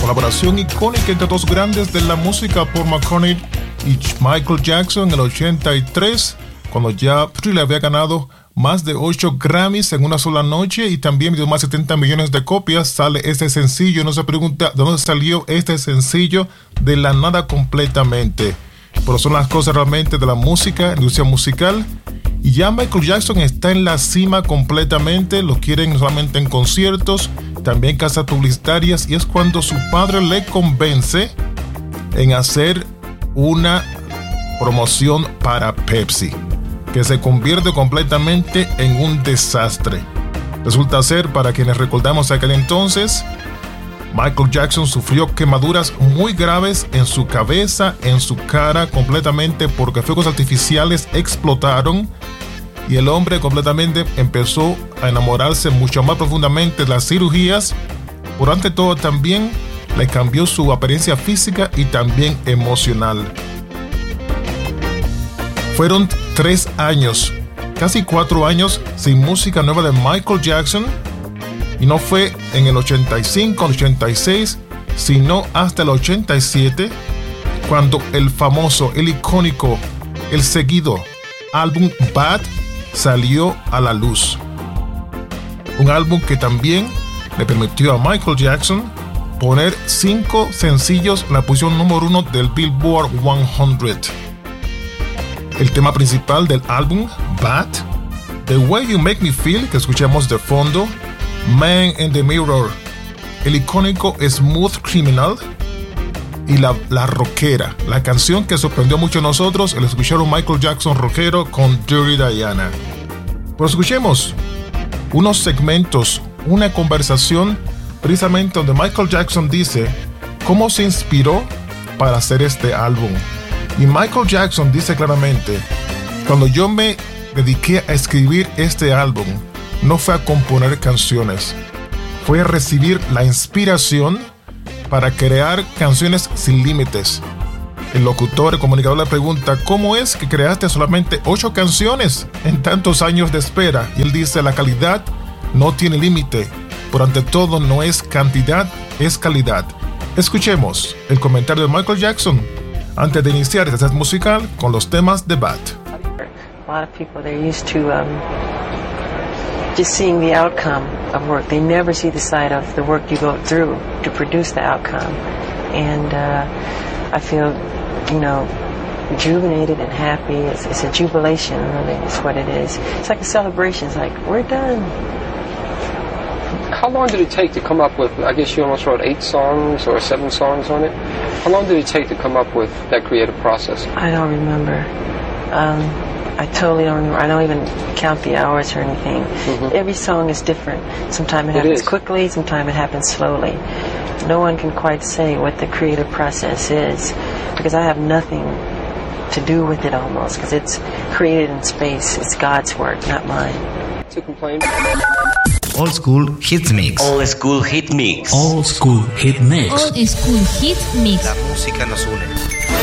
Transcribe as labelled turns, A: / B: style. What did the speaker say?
A: colaboración icónica entre dos grandes de la música, Paul McCartney y Michael Jackson, en el 83, cuando ya Thriller había ganado más de 8 Grammys en una sola noche y también vendió más de 70 millones de copias. Sale este sencillo. No se pregunta de dónde salió este sencillo, de la nada completamente. Pero son las cosas realmente de la música, industria musical. Y ya Michael Jackson está en la cima completamente. Lo quieren no solamente en conciertos, también casas publicitarias. Y es cuando su padre le convence en hacer una promoción para Pepsi, que se convierte completamente en un desastre. Resulta ser, para quienes recordamos aquel entonces, Michael Jackson sufrió quemaduras muy graves en su cabeza, en su cara, completamente porque fuegos artificiales explotaron y el hombre completamente empezó a enamorarse mucho más profundamente de las cirugías. Por ante todo, también le cambió su apariencia física y también emocional. Fueron 3 años, casi 4 años sin música nueva de Michael Jackson, y no fue en el 85, el 86, sino hasta el 87, cuando el famoso, el icónico, el seguido álbum Bad salió a la luz. Un álbum que también le permitió a Michael Jackson poner 5 sencillos en la posición número 1 del Billboard 100. El tema principal del álbum, Bad, The Way You Make Me Feel, que escuchamos de fondo, Man in the Mirror, el icónico Smooth Criminal y la rockera, la canción que sorprendió mucho a nosotros, el escuchar un Michael Jackson rockero con Dirty Diana. Pero escuchemos unos segmentos, una conversación precisamente donde Michael Jackson dice cómo se inspiró para hacer este álbum. Y Michael Jackson dice claramente: cuando yo me dediqué a escribir este álbum, no fue a componer canciones, fue a recibir la inspiración para crear canciones sin límites. El locutor, el comunicador le pregunta: ¿cómo es que creaste solamente 8 canciones en tantos años de espera? Y él dice: la calidad no tiene límite, por ante todo no es cantidad, es calidad. Escuchemos el comentario de Michael Jackson antes de iniciar este set musical con los temas de Bad.
B: A lot of people, they're used to just seeing the outcome of work. They never see the side of the work you go through to produce the outcome. And I feel, rejuvenated and happy. It's a jubilation, really, is what it is. It's like a celebration. It's like, we're done.
C: How long did it take to come up with, I guess you almost wrote 8 songs or 7 songs on it. How long did it take to come up with that creative process?
B: I don't remember. I totally don't remember. I don't even count the hours or anything. Mm-hmm. Every song is different. Sometimes it happens quickly, sometimes it happens slowly. No one can quite say what the creative process is, because I have nothing to do with it almost, because it's created in space. It's God's work, not mine.
C: To complain.
D: Old School Hit Mix.
E: Old School Hit Mix.
D: Old School Hit Mix.
F: Old School Hit Mix.
E: La música nos une.